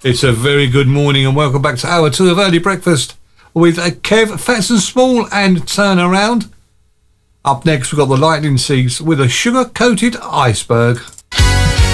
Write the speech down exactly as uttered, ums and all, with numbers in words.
It's a very good morning and welcome back to hour two of Early Breakfast with Kev, Fats and Small and Turnaround. Up next we've got the Lightning Seeds with a sugar-coated iceberg.